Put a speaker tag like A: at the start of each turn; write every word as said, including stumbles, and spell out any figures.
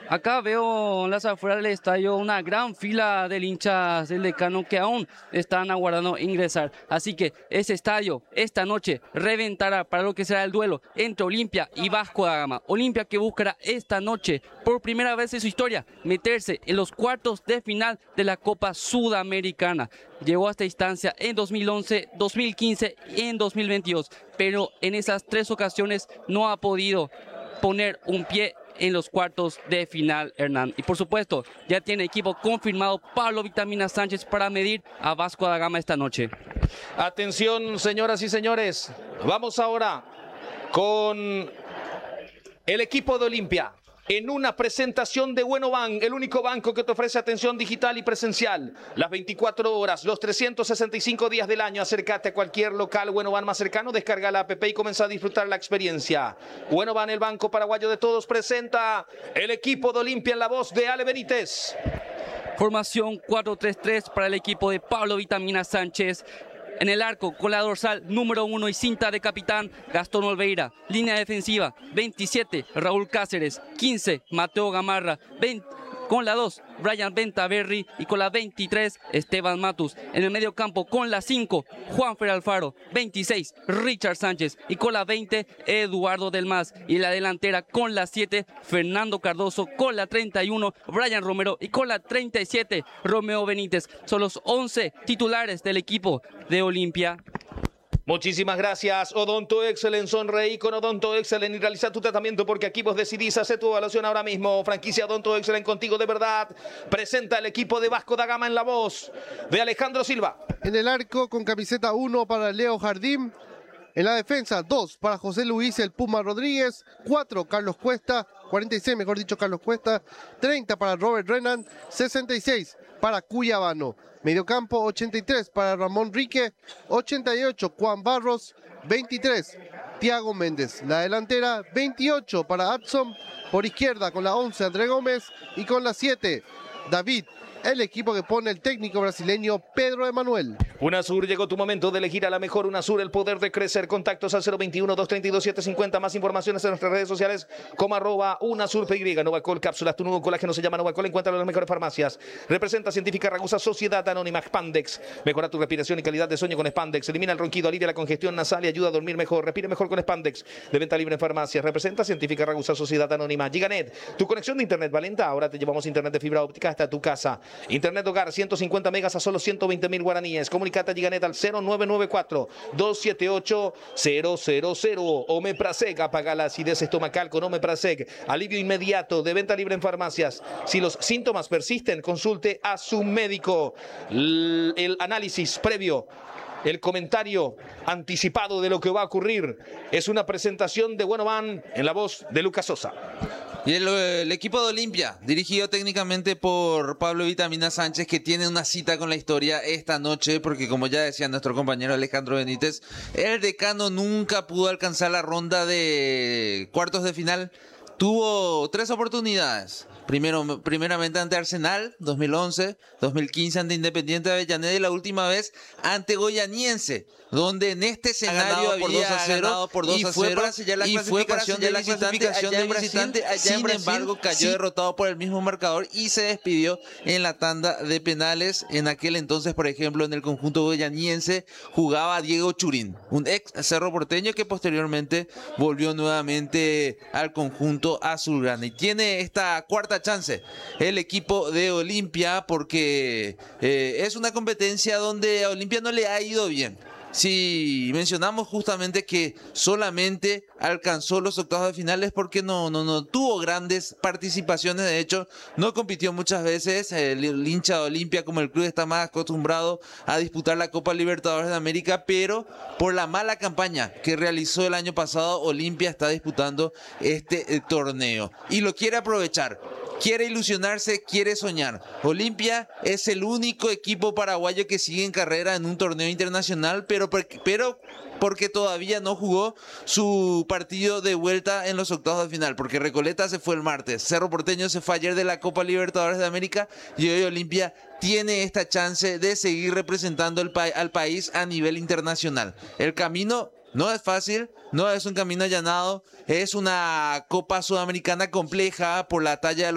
A: Acá veo en las afueras del estadio una gran fila de hinchas del Decano que aún están aguardando ingresar. Así que ese estadio esta noche reventará para lo que será el duelo entre Olimpia y Vasco da Gama. Olimpia que buscará esta noche por primera vez en su historia meterse en los cuartos de final de la Copa Sudamericana. Llegó a esta instancia en dos mil once, dos mil quince y en dos mil veintidós, pero en esas tres ocasiones no ha podido poner un pie en los cuartos de final, Hernán. Y por supuesto, ya tiene equipo confirmado Pablo Vitamina Sánchez para medir a Vasco da Gama esta noche.
B: Atención, señoras y señores. Vamos ahora con el equipo de Olimpia en una presentación de Buenobank, el único banco que te ofrece atención digital y presencial. Las veinticuatro horas, los trescientos sesenta y cinco días del año. Acércate a cualquier local Buenobank más cercano, descarga la app y comienza a disfrutar la experiencia. Buenobank, el banco paraguayo de todos, presenta el equipo de Olimpia en la voz de Ale Benítez.
A: Formación cuatro tres tres para el equipo de Pablo Vitamina Sánchez. En el arco, con la dorsal número uno y cinta de capitán, Gastón Olveira. Línea defensiva, veintisiete, Raúl Cáceres. quince, Mateo Gamarra. veinte, con la dos, Brian Ventaverri. Y con la veintitrés, Esteban Matus. En el medio campo, con la cinco, Juanfer Alfaro. veintiséis, Richard Sánchez. Y con la veinte, Eduardo Del Mas. Y en la delantera, con la siete, Fernando Cardoso. Con la treinta y uno, Brian Romero. Y con la treinta y siete, Romeo Benítez. Son los once titulares del equipo de Olimpia.
B: Muchísimas gracias, Odonto Excellent. Sonreí con Odonto Excellent y realiza tu tratamiento porque aquí vos decidís hacer tu evaluación ahora mismo. Franquicia Odonto Excellent, contigo de verdad. Presenta el equipo de Vasco da Gama en la voz de Alejandro Silva.
C: En el arco, con camiseta uno para Leo Jardín. En la defensa, dos para José Luis El Puma Rodríguez. cuatro, Carlos Cuesta. cuarenta y seis, mejor dicho, Carlos Cuesta. treinta para Robert Renan. sesenta y seis para Cuyabano. Mediocampo, ochenta y tres para Ramón Rique. ochenta y ocho, Juan Barros. veintitrés, Tiago Méndez. La delantera, veintiocho para Adson. Por izquierda, con la once, André Gómez. Y con la siete, David. El equipo que pone el técnico brasileño Pedro Emanuel.
B: UNASUR, llegó tu momento de elegir a la mejor. UNASUR, el poder de crecer. Contactos al cero veintiuno, doscientos treinta y dos, setecientos cincuenta. Más informaciones en nuestras redes sociales como arroba UNASUR P Y. Novacol, cápsulas, tu nuevo colágeno se llama Novacol. Encuéntralo en las mejores farmacias. Representa Científica Ragusa, Sociedad Anónima. Spandex, mejora tu respiración y calidad de sueño con Spandex. Elimina el ronquido, alivia la congestión nasal y ayuda a dormir mejor. Respire mejor con Spandex. De venta libre en farmacias. Representa Científica Ragusa, Sociedad Anónima. Giganet, tu conexión de internet valenta. Ahora te llevamos internet de fibra óptica hasta tu casa. Internet hogar, ciento cincuenta megas a solo ciento veinte mil guaraníes. Comunicate a Giganet al cero nueve nueve cuatro, dos siete ocho, cero cero cero. Omeprazec, apaga la acidez estomacal con Omeprazec. Alivio inmediato, de venta libre en farmacias. Si los síntomas persisten, consulte a su médico. L- el análisis previo, el comentario anticipado de lo que va a ocurrir es una presentación de Buenobank en la voz de Lucas Sosa.
D: Y el, el equipo de Olimpia, dirigido técnicamente por Pablo Vitamina Sánchez, que tiene una cita con la historia esta noche, porque como ya decía nuestro compañero Alejandro Benítez, el Decano nunca pudo alcanzar la ronda de cuartos de final. Tuvo tres oportunidades. Primero, primeramente ante Arsenal, dos mil once, dos mil quince ante Independiente de Avellaneda y la última vez ante Goianiense, donde en este escenario por había dos a cero, ganado por dos y a fue cero, para sellar la y fue para clasificación sellar de la visitante clasificación allá de en Brasil. visitante. Allá Sin en Brasil, embargo, cayó sí. derrotado por el mismo marcador y se despidió en la tanda de penales. En aquel entonces, por ejemplo, en el conjunto goianiense jugaba Diego Churín, un ex Cerro Porteño que posteriormente volvió nuevamente al conjunto azulgrana. Y tiene esta cuarta chance el equipo de Olimpia porque eh, es una competencia donde a Olimpia no le ha ido bien. Si mencionamos justamente que solamente alcanzó los octavos de finales porque no, no, no tuvo grandes participaciones, de hecho no compitió muchas veces. El, el hincha de Olimpia, como el club, está más acostumbrado a disputar la Copa Libertadores de América, pero por la mala campaña que realizó el año pasado, Olimpia está disputando este eh, torneo y lo quiere aprovechar. Quiere ilusionarse, quiere soñar. Olimpia es el único equipo paraguayo que sigue en carrera en un torneo internacional, pero, pero porque todavía no jugó su partido de vuelta en los octavos de final, porque Recoleta se fue el martes, Cerro Porteño se fue ayer de la Copa Libertadores de América y hoy Olimpia tiene esta chance de seguir representando el pa- al país a nivel internacional. El camino no es fácil, no es un camino allanado, es una Copa Sudamericana compleja por la talla de los